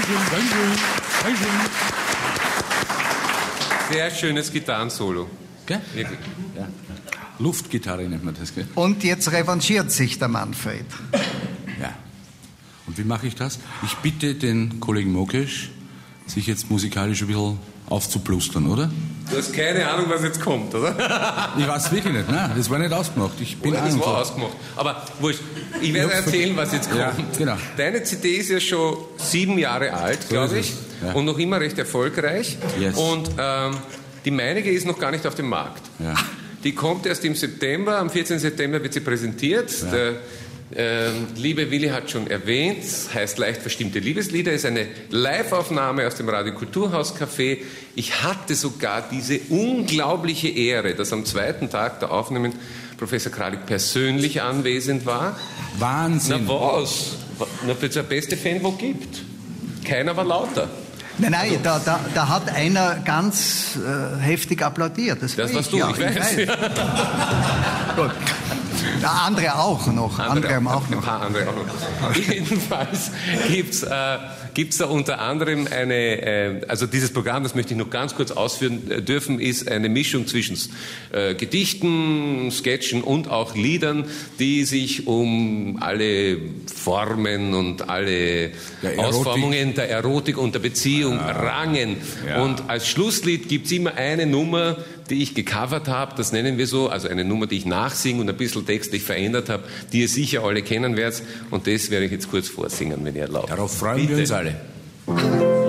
Dankeschön. Sehr schönes Gitarrensolo. Gell? Wirklich. Ja. Luftgitarre nennt man das, gell? Und jetzt revanchiert sich der Manfred. Ja. Und wie mache ich das? Ich bitte den Kollegen Mokesh, sich jetzt musikalisch ein bisschen aufzuplustern, oder? Du hast keine Ahnung, was jetzt kommt, oder? Ich weiß wirklich nicht, nein, das war nicht ausgemacht. Das war ausgemacht. Aber wurscht, ich werde erzählen, was jetzt kommt. Ja, genau. Deine CD ist ja schon 7 Jahre alt, glaube ich, ja. Und noch immer recht erfolgreich. Yes. Und die meinige ist noch gar nicht auf dem Markt. Ja. Die kommt erst im September, am 14. September wird sie präsentiert. Ja. Der liebe Willi hat schon erwähnt, heißt leicht verstimmte Liebeslieder, ist eine Live-Aufnahme aus dem Radio Kulturhaus Café. Ich hatte sogar diese unglaubliche Ehre, dass am zweiten Tag der Aufnahmen Professor Kralik persönlich anwesend war. Wahnsinn. Na was? Na, das ist der beste Fan, wo gibt. Keiner war lauter. Nein, da hat einer ganz heftig applaudiert. Das warst du, ja, ich weiß. Gut. Ja, andere auch noch. Andere haben auch noch. Ein paar andere auch noch. Jedenfalls gibt's da unter anderem also dieses Programm, das möchte ich noch ganz kurz ausführen dürfen, ist eine Mischung zwischen Gedichten, Sketchen und auch Liedern, die sich um alle Formen und alle Ausformungen der Erotik und der Beziehung rangen. Ja. Und als Schlusslied gibt's immer eine Nummer, die ich gecovert habe, das nennen wir so, also eine Nummer, die ich nachsinge und ein bisschen textlich verändert habe, die ihr sicher alle kennen werdet. Und das werde ich jetzt kurz vorsingen, wenn ihr erlaubt. Darauf freuen wir uns alle.